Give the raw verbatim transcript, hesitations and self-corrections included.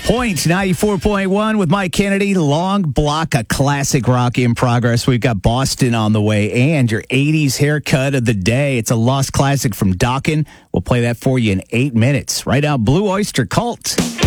Point ninety-four point one with Mike Kennedy. Long block of classic rock in progress. We've got Boston on the way and your eighties haircut of the day. It's a lost classic from Dokken. We'll play that for you in eight minutes. Right now, Blue Oyster Cult.